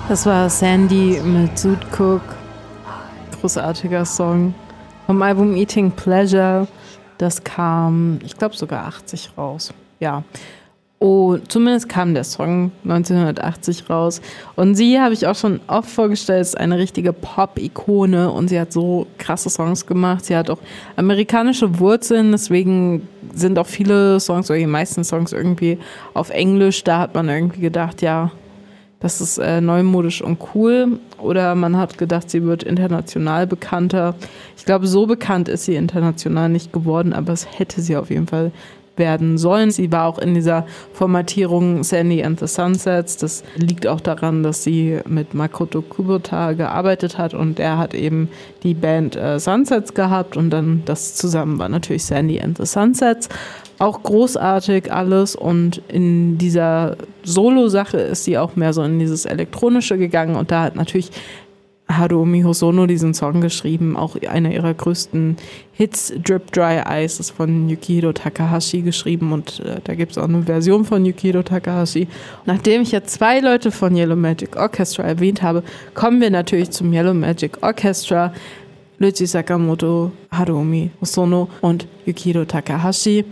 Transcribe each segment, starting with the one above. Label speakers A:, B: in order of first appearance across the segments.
A: Das war Sandy mit Suitcook. Großartiger Song. Vom Album Eating Pleasure. Das kam, ich glaube, sogar 80 raus. Ja. Oh, zumindest kam der Song 1980 raus. Und sie habe ich auch schon oft vorgestellt, ist eine richtige Pop-Ikone und sie hat so krasse Songs gemacht. Sie hat auch amerikanische Wurzeln, deswegen sind auch viele Songs oder die meisten Songs irgendwie auf Englisch. Da hat man irgendwie gedacht, ja, das ist neumodisch und cool. Oder man hat gedacht, sie wird international bekannter. Ich glaube, so bekannt ist sie international nicht geworden, aber es hätte sie auf jeden Fall werden sollen. Sie war auch in dieser Formatierung Sandy and the Sunsets. Das liegt auch daran, dass sie mit Makoto Kubota gearbeitet hat und er hat eben die Band Sunsets gehabt und dann das zusammen war natürlich Sandy and the Sunsets. Auch großartig alles und in dieser Solo-Sache ist sie auch mehr so in dieses Elektronische gegangen und da hat natürlich Haruomi Hosono diesen Song geschrieben, auch einer ihrer größten Hits, Drip Dry Eyes, ist von Yukihiro Takahashi geschrieben und da gibt es auch eine Version von Yukihiro Takahashi. Nachdem ich jetzt 2 Leute von Yellow Magic Orchestra erwähnt habe, kommen wir natürlich zum Yellow Magic Orchestra. Ryuichi Sakamoto, Haruomi Hosono und Yukihiro Takahashi.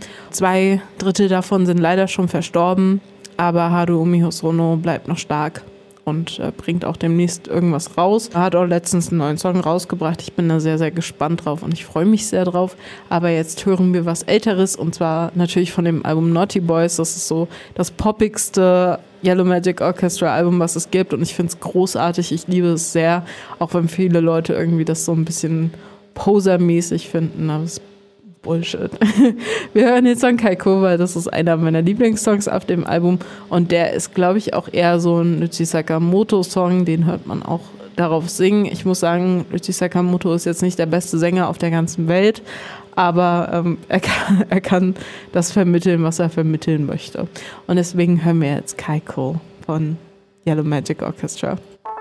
A: 2/3 davon sind leider schon verstorben, aber Haruomi Hosono bleibt noch stark und bringt auch demnächst irgendwas raus. Er hat auch letztens einen neuen Song rausgebracht. Ich bin da sehr, sehr gespannt drauf und ich freue mich sehr drauf. Aber jetzt hören wir was Älteres und zwar natürlich von dem Album Naughty Boys. Das ist so das poppigste Yellow Magic Orchestra Album, was es gibt und ich finde es großartig. Ich liebe es sehr, auch wenn viele Leute irgendwie das so ein bisschen posermäßig finden. Aber es ist Bullshit. Wir hören den Song Kaiko, weil das ist einer meiner Lieblingssongs auf dem Album und der ist, glaube ich, auch eher so ein Ryuichi Sakamoto-Song, den hört man auch darauf singen. Ich muss sagen, Ryuichi Sakamoto ist jetzt nicht der beste Sänger auf der ganzen Welt, aber er kann das vermitteln, was er vermitteln möchte. Und deswegen hören wir jetzt Kaiko von Yellow Magic Orchestra.